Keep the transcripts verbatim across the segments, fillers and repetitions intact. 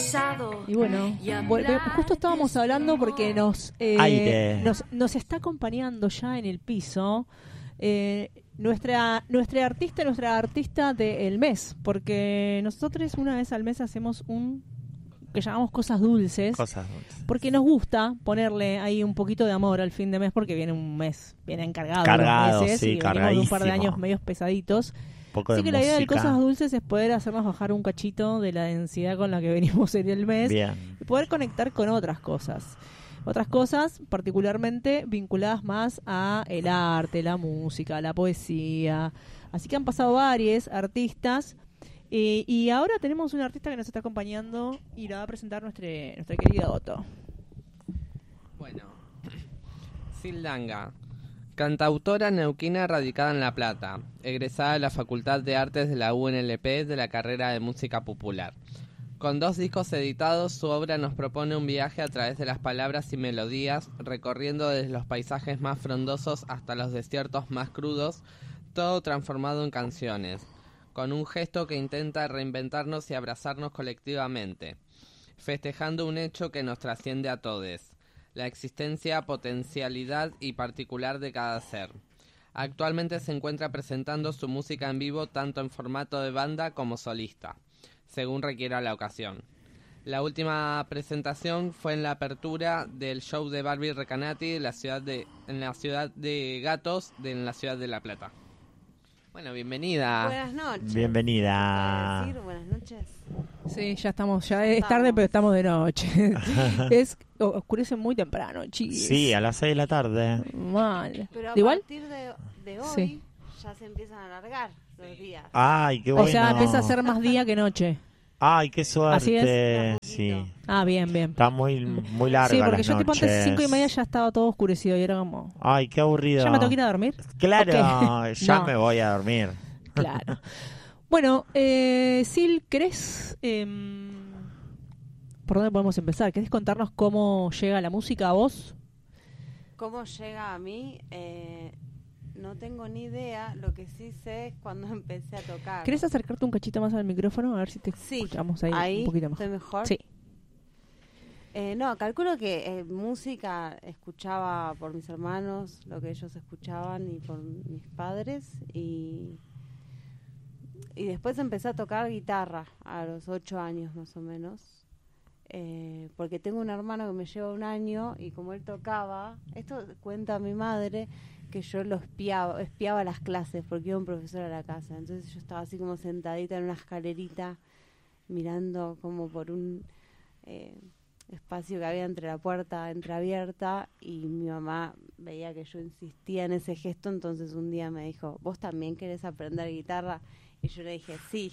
pasado. Y bueno, bueno, justo estábamos hablando porque nos, eh, nos nos está acompañando ya en el piso eh, nuestra nuestra artista, nuestra artista del mes, porque nosotros una vez al mes hacemos un que llamamos cosas dulces, cosas dulces, porque nos gusta ponerle ahí un poquito de amor al fin de mes, porque viene un mes, viene encargado, cargado, los meses, sí, y venimos de un par de cargadísimo. años medios pesaditos. Poco Así de que la idea de música. cosas dulces es poder hacernos bajar un cachito de la densidad con la que venimos en el mes. Bien. Y poder conectar con otras cosas. Otras cosas particularmente vinculadas más a el arte, la música, la poesía. Así que han pasado varios artistas. Eh, y ahora tenemos una artista que nos está acompañando y la va a presentar nuestra, nuestra querida Otto. Bueno, Sildanga, cantautora neuquina radicada en La Plata, egresada de la Facultad de Artes de la U N L P de la carrera de Música Popular. Con dos discos editados, su obra nos propone un viaje a través de las palabras y melodías, recorriendo desde los paisajes más frondosos hasta los desiertos más crudos, todo transformado en canciones, con un gesto que intenta reinventarnos y abrazarnos colectivamente, festejando un hecho que nos trasciende a todos: la existencia, potencialidad y particular de cada ser. Actualmente se encuentra presentando su música en vivo tanto en formato de banda como solista, según requiera la ocasión. La última presentación fue en la apertura del show de Barbie Recanati en la ciudad de, en la ciudad de Gatos, de, en la ciudad de La Plata. Bueno, bienvenida. Buenas noches. Bienvenida. ¿Puedo decir buenas noches? Sí, ya estamos, ya es tarde, pero estamos de noche. es Oscurece muy temprano, chicos. Sí, a las seis de la tarde. Mal. Pero a ¿Igual? partir de, de hoy Sí. ya se empiezan a alargar los días. Ay, qué bueno. O sea, empieza a ser más día que noche. Ay, qué suerte. Así es. Sí. Ah, bien, bien. Está muy, muy larga Sí, porque las yo tipo antes de noches. cinco y media ya estaba todo oscurecido y era como... Ay, qué aburrido. ¿Ya me tengo que ir a dormir? Claro, Okay. ya No. me voy a dormir. Claro. Bueno, eh, Sil, ¿querés... Eh, ¿por dónde podemos empezar? ¿Querés contarnos cómo llega la música a vos? ¿Cómo llega a mí? Eh, no tengo ni idea. Lo que sí sé es cuando empecé a tocar. ¿Querés acercarte un cachito más al micrófono? A ver si te Sí, escuchamos ahí, ahí un poquito mejor. estoy mejor. Sí. Eh, no, calculo que eh, música escuchaba por mis hermanos, lo que ellos escuchaban, y por mis padres, y y después empecé a tocar guitarra a los ocho años más o menos, eh, porque tengo un hermano que me lleva un año, y como él tocaba, esto cuenta mi madre, que yo lo espiaba, espiaba las clases porque iba un profesor a la casa, entonces yo estaba así como sentadita en una escalerita mirando como por un eh, espacio que había entre la puerta entreabierta, y mi mamá veía que yo insistía en ese gesto, entonces un día me dijo: ¿vos también querés aprender guitarra? Y yo le dije sí.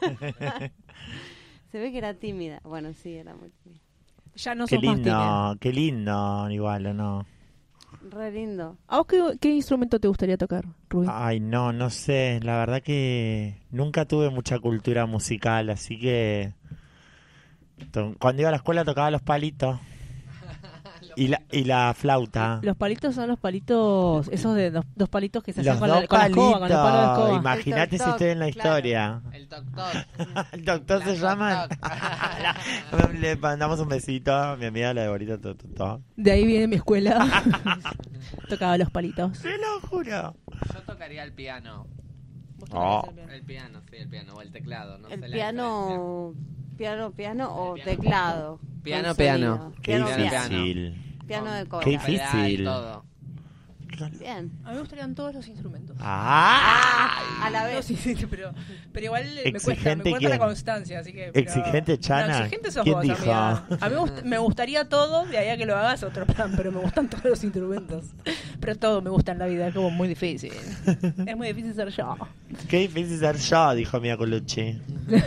Se ve que era tímida. Bueno, sí, era muy tímida. Ya no Qué sos más tímida. lindo, qué lindo, igual, ¿o no? Re lindo. ¿A vos qué, qué instrumento te gustaría tocar, Rubí? Ay, no, no sé. La verdad que nunca tuve mucha cultura musical, así que to- cuando iba a la escuela tocaba los palitos y la, y la flauta. Los palitos son los palitos, esos de dos, dos palitos que se hacen Los con, dos la, con la escoba, con el palo de palitos. escoba. Imagínate El si toc-toc, estoy en la claro. historia. El toc-toc. El doctor La se llama. toc-toc. Le mandamos un besito a mi amiga la de Borita. to- to- to. De ahí viene mi escuela. Tocaba los palitos. Te lo juro. Yo tocaría el piano. ¿Vos Oh. tocabas el piano? El piano, sí, el piano. O el teclado, no El sé la piano, piano, piano o El piano. teclado. Piano, con piano. sonido. Qué Piano, piano. difícil. Piano de cola. Qué diferencia. difícil. Pedal, todo. Bien. A mí me gustarían todos los instrumentos. Ah, A la No, vez. sí, sí, pero, pero igual me cuesta, me Exigente, cuesta la ¿quién? constancia, así que... pero- Exigente, Chana. No, exigente sos ¿Quién vos, dijo? amiga. A mí me, gust- me gustaría todo, de ahí a que lo hagas otro plan, pero me gustan todos los instrumentos. Pero todo me gusta en la vida, es como muy difícil. Es muy difícil ser yo. Qué difícil ser yo, dijo Mia Colucci.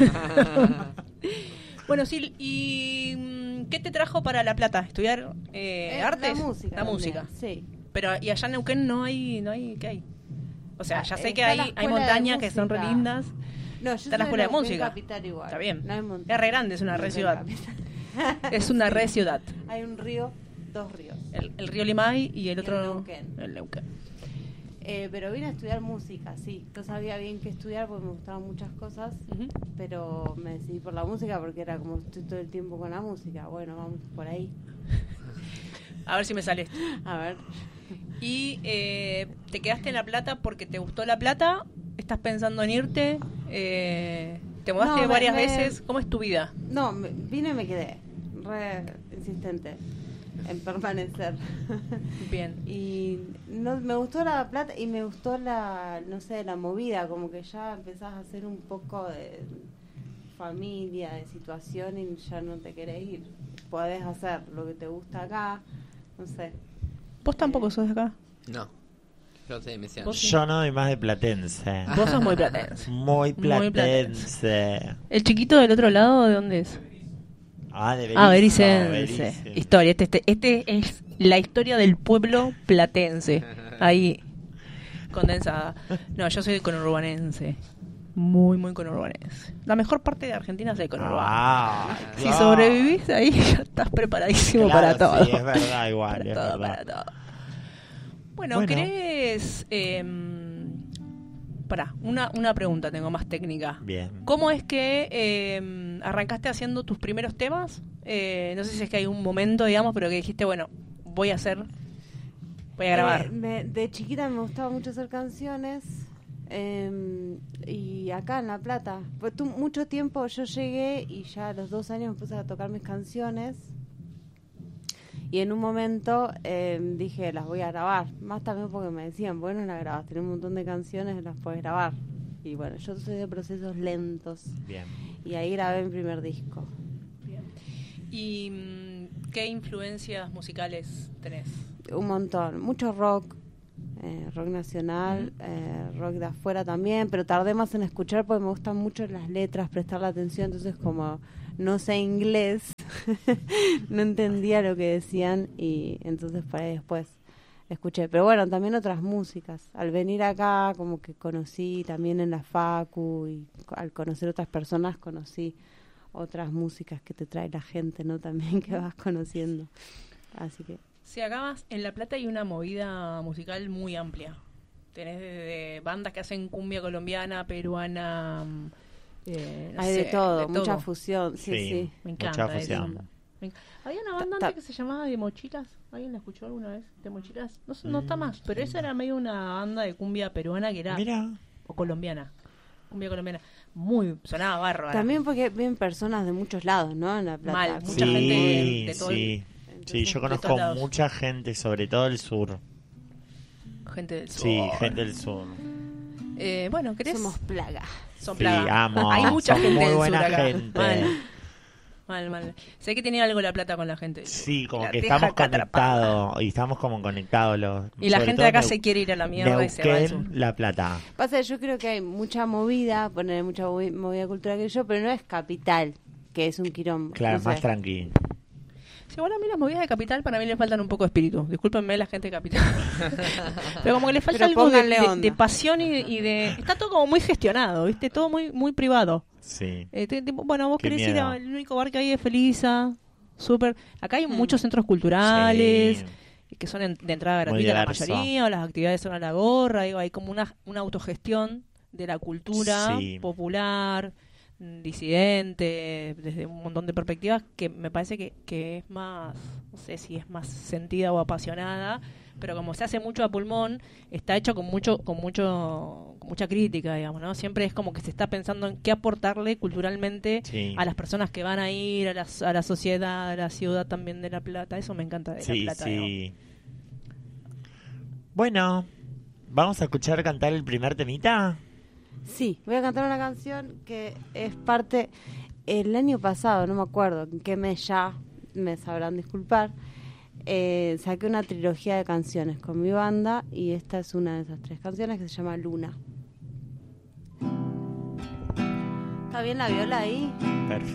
Bueno, sí, ¿y mm, qué te trajo para La Plata? ¿Estudiar eh, Eh, artes? La música. La también, música. Sí. Pero, ¿y allá en Neuquén no hay, no hay, qué hay? O sea, ya sé que Está hay, la hay escuela de montañas que son re música. lindas. No, yo Está soy la escuela de Neuquén música. Capital igual. Está bien. No hay montaña. Es re grande, es una re Neuquén ciudad. Capital. Es una re ciudad. Hay un río, dos ríos. El, el río Limay y el otro... el Neuquén. el Neuquén. Eh, pero vine a estudiar música, sí. No sabía bien qué estudiar porque me gustaban muchas cosas, Ujú. pero me decidí por la música porque era como estoy todo el tiempo con la música. Bueno, vamos por ahí. A ver si me sale esto. A ver. ¿Y eh, te quedaste en La Plata porque te gustó La Plata? ¿Estás pensando en irte? Eh, ¿Te mudaste No, me- varias me- veces? ¿Cómo es tu vida? No, me- vine y me quedé. Re insistente en permanecer. Bien. Y no, me gustó La Plata y me gustó la, no sé, la movida, como que ya empezás a hacer un poco de familia, de situación y ya no te querés ir. Podés hacer lo que te gusta acá, no sé. ¿Vos tampoco sos de acá? No. Yo soy de Misiones. ¿Vos? Yo no, y más de platense. Vos sos muy platense. Muy Muy platense. ¿El chiquito del otro lado de dónde es? Ah, de Ah, Berizo, Bericense. Berice. Historia. Este, este, este es la historia del pueblo platense. Ahí. Condensada. No, yo soy conurbanense. Muy, muy conurbanense. La mejor parte de Argentina es el conurbano. Ah, Si claro. sobrevivís ahí, ya estás preparadísimo Claro, para todo. sí, es verdad, igual, Para es todo, verdad. para todo. Bueno, Bueno. ¿querés...? Eh, pará, una, una pregunta tengo más técnica. Bien. ¿Cómo es que eh, arrancaste haciendo tus primeros temas? Eh, no sé si es que hay un momento, digamos, pero que dijiste, bueno, voy a hacer, voy a grabar. Eh, me- de chiquita me gustaba mucho hacer canciones. eh, y acá en La Plata, pues tú, mucho tiempo yo llegué y ya a los dos años me puse a tocar mis canciones. Y en un momento eh, dije, las voy a grabar. Más también porque me decían, bueno, las grabas, tenés un montón de canciones, las puedes grabar. Y bueno, yo soy de procesos lentos. Bien. Y ahí grabé mi primer disco. ¿Y mm, qué influencias musicales tenés? Un montón, mucho rock, eh, rock nacional, eh, rock de afuera también, pero tardé más en escuchar porque me gustan mucho las letras, prestarle atención, entonces como no sé inglés, no entendía lo que decían y entonces por ahí después escuché. Pero bueno, también otras músicas. Al venir acá como que conocí también en la facu y al conocer otras personas conocí otras músicas que te trae la gente, ¿no? También que vas conociendo. Así que Si acabas, en La Plata hay una movida musical muy amplia. Tenés desde bandas que hacen cumbia colombiana, peruana, mm, eh, no hay sé, de todo, mucha fusión, sí, Sí. sí. Me encanta Mucha eso. fusión. Me enc- Había una banda Ta- antes que se llamaba De Mochilas. ¿Alguien la escuchó alguna vez? ¿De Mochilas? No, sé, no está más, pero esa era medio una banda de cumbia peruana que era... Mira. O colombiana. Cumbia colombiana. Muy... Sonaba bárbara. También porque ven personas de muchos lados, ¿no? En La Plata. Mal, Como mucha sí, gente de- de todo el- sí. Entonces, Sí, yo de conozco todos lados. mucha gente, sobre todo el sur. Gente del sur. Sí, gente del sur. Eh, bueno, ¿querés? somos plaga. Son Sí, plaga. amo. Hay mucha Son gente muy del buena sur acá. gente. Mal. Mal, mal. Sé que tenía algo La Plata con la gente del sur. Sí, como La que deja estamos acá atrapada. conectados y estamos como conectados los. Y la sobre gente todo de acá Neu- se quiere ir a la mierda y se va al sur. Neuquén, La Plata. Pasa que yo creo que hay mucha movida, poner mucha movi- movida cultural que yo, pero no es capital, que es un quilombo. Claro, no más sé. tranqui. Sí, bueno, a mí las movidas de Capital para mí le faltan un poco de espíritu. Discúlpenme la gente de Capital. Pero como que le falta Pero algo de, pónganle de- onda. de pasión y de, y de... Está todo como muy gestionado, ¿viste? Todo muy muy privado. Sí. Eh, te- tipo, bueno, vos Qué querés ir miedo. al único bar que hay de Felisa. Súper. Acá hay muchos centros culturales Sí. que son en- de entrada Muy gratuita la diverso. mayoría, o las actividades son a la gorra. Digo, hay como una, una autogestión de la cultura Sí. popular, mm, disidente, desde un montón de perspectivas que me parece que, que es más, no sé si es más sentida o apasionada, pero como se hace mucho a pulmón, está hecho con mucho, con mucho, con mucha crítica, digamos, ¿no? Siempre es como que se está pensando en qué aportarle culturalmente Sí. a las personas que van a ir, a la, a la sociedad, a la ciudad también de La Plata. Eso me encanta de Sí, La Plata. sí. Bueno, vamos a escuchar cantar el primer temita. Sí, voy a cantar una canción que es parte, el año pasado, no me acuerdo en qué mes ya, me sabrán disculpar, eh, saqué una trilogía de canciones con mi banda y esta es una de esas tres canciones que se llama Luna. ¿Está bien la viola ahí? Perfecto.